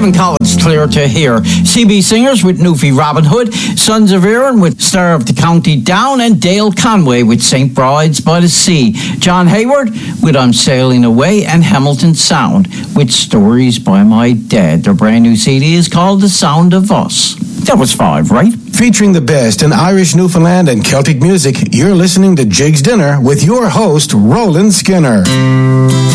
Gavin Collins, Clear to Hear. CB Singers with Newfie Robin Hood. Sons of Erin with Star of the County Down. And Dale Conway with St. Bride's by the Sea. John Hayward with I'm Sailing Away. And Hamilton Sound with Stories by My Dad. Their brand new CD is called The Sound of Us. That was 5, right? Featuring the best in Irish, Newfoundland, and Celtic music, you're listening to Jig's Dinner with your host, Roland Skinner.